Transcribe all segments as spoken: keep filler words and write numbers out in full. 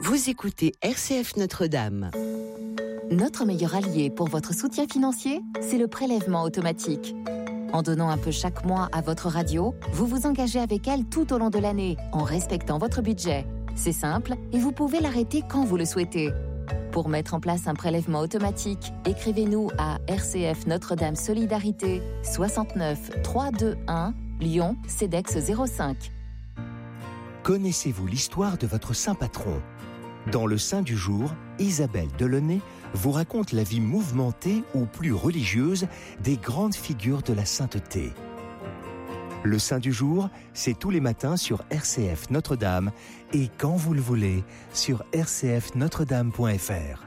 Vous écoutez R C F Notre-Dame. Notre meilleur allié pour votre soutien financier, c'est le prélèvement automatique. En donnant un peu chaque mois à votre radio, vous vous engagez avec elle tout au long de l'année, en respectant votre budget. C'est simple et vous pouvez l'arrêter quand vous le souhaitez. Pour mettre en place un prélèvement automatique, écrivez-nous à R C F Notre-Dame Solidarité, soixante-neuf trois cent vingt-et-un, Lyon, CEDEX zéro cinq. Connaissez-vous l'histoire de votre saint patron ? Dans le Saint du jour, Isabelle Delaunay vous raconte la vie mouvementée ou plus religieuse des grandes figures de la sainteté. Le Saint du jour, c'est tous les matins sur R C F Notre-Dame et quand vous le voulez sur r c f notre dame point f r.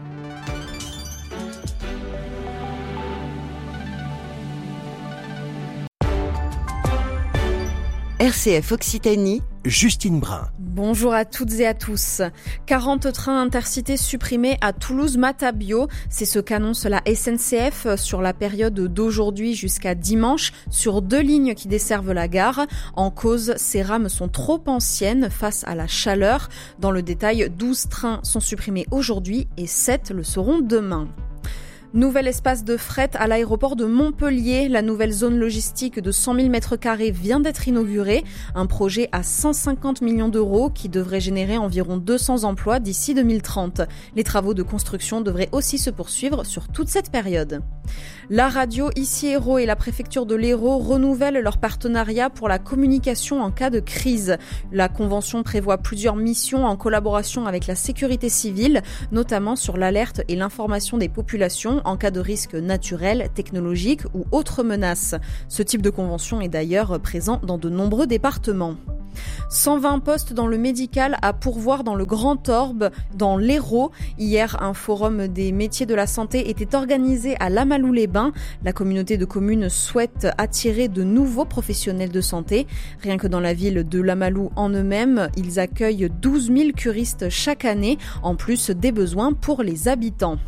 R C F Occitanie, Justine Brun. Bonjour à toutes et à tous. quarante trains intercités supprimés à Toulouse-Matabio. C'est ce qu'annonce la S N C F sur la période d'aujourd'hui jusqu'à dimanche sur deux lignes qui desservent la gare. En cause, ces rames sont trop anciennes face à la chaleur. Dans le détail, douze trains sont supprimés aujourd'hui et sept le seront demain. Nouvel espace de fret à l'aéroport de Montpellier. La nouvelle zone logistique de cent mille mètres carrés vient d'être inaugurée. Un projet à cent cinquante millions d'euros qui devrait générer environ deux cents emplois d'ici deux mille trente. Les travaux de construction devraient aussi se poursuivre sur toute cette période. La radio Ici Hérault et la préfecture de l'Hérault renouvellent leur partenariat pour la communication en cas de crise. La convention prévoit plusieurs missions en collaboration avec la sécurité civile, notamment sur l'alerte et l'information des populations en cas de risque naturel, technologique ou autre menace. Ce type de convention est d'ailleurs présent dans de nombreux départements. cent vingt postes dans le médical à pourvoir dans le Grand Orbe, dans l'Hérault. Hier, un forum des métiers de la santé était organisé à Lamalou-les-Bains. La communauté de communes souhaite attirer de nouveaux professionnels de santé. Rien que dans la ville de Lamalou en eux-mêmes, ils accueillent douze mille curistes chaque année, en plus des besoins pour les habitants.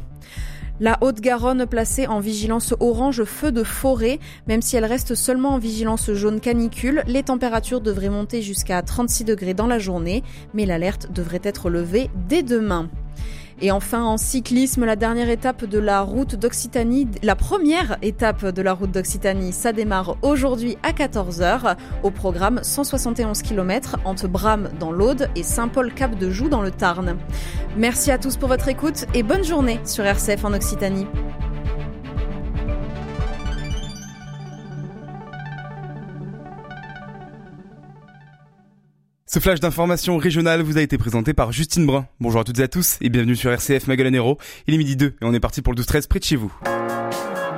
La Haute-Garonne placée en vigilance orange feu de forêt. Même si elle reste seulement en vigilance jaune canicule, les températures devraient monter jusqu'à trente-six degrés dans la journée, mais l'alerte devrait être levée dès demain. Et enfin, en cyclisme, la dernière étape de la route d'Occitanie, la première étape de la route d'Occitanie, ça démarre aujourd'hui à quatorze heures. Au programme, cent soixante et onze kilomètres entre Bram dans l'Aude et Saint-Paul-Cap-de-Joux dans le Tarn. Merci à tous pour votre écoute et bonne journée sur R C F en Occitanie. Ce flash d'information régionale vous a été présenté par Justine Brun. Bonjour à toutes et à tous et bienvenue sur R C F Magalanero. Il est midi deux et on est parti pour le douze treize près de chez vous.